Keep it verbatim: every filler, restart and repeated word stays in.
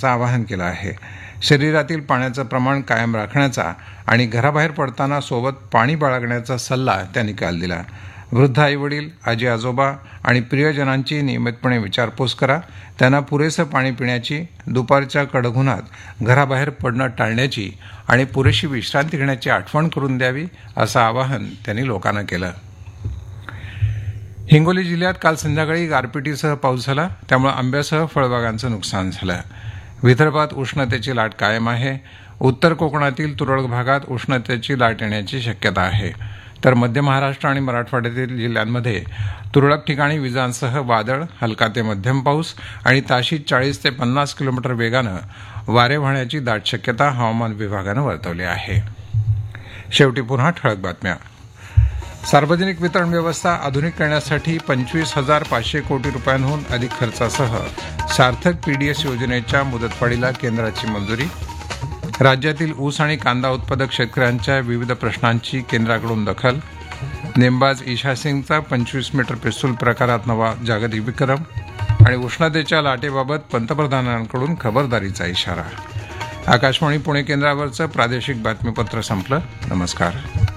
करण्याचं आवाहन केलं आहे. शरीरातील पाण्याचं प्रमाण कायम राखण्याचा आणि घराबाहेर पडताना सोबत पाणी बाळगण्याचा सल्ला त्यांनी काल दिला. वृद्ध आईवडील, आजी आजोबा आणि प्रियजनांची नियमितपणे विचारपूस करा. त्यांना पुरेसं पाणी पिण्याची, दुपारच्या कडक घराबाहेर पडणं टाळण्याची आणि पुरेशी विश्रांती घेण्याची आठवण करून द्यावी, असं आवाहन त्यांनी लोकांना केलं. हिंगोली जिल्ह्यात काल संध्याकाळी गारपिटीसह पाऊस झाला, त्यामुळे आंब्यासह फळबागांचं नुकसान झालं. विदर्भात उष्णतेची लाट कायम आहे. उत्तर कोकणातील तुरळक भागात उष्णतेची लाट येण्याची शक्यता आहे, तर मध्य महाराष्ट्र आणि मराठवाड्यातील जिल्ह्यांमध्ये तुरळक ठिकाणी विजांसह वादळ, हलका ते मध्यम पाऊस आणि ताशी चाळीस ते पन्नास किलोमीटर वेगानं वारे वाहण्याची दाट शक्यता हवामान विभागानं वर्तवली आहे. शेवटी पुन्हा ठळक बातम्या. सार्वजनिक वितरण व्यवस्था आधुनिक करण्यासाठी पंचवीस हजार पाचशे कोटी रुपयांहून अधिक खर्चासह सार्थक पीडीएस योजनेच्या मुदतवाढीला केंद्राची मंजुरी. राज्यातील ऊस आणि कांदा उत्पादक शेतकऱ्यांच्या विविध प्रश्नांची केंद्राकडून दखल. नेमबाज ईशा सिंगचा पंचवीस मीटर पिस्तूल प्रकारात नवा जागतिक विक्रम. आणि उष्णतेच्या लाटेबाबत पंतप्रधानांकडून खबरदारीचा इशारा. आकाशवाणी पुणे केंद्रावरचं प्रादेशिक बातमीपत्र संपलं. नमस्कार.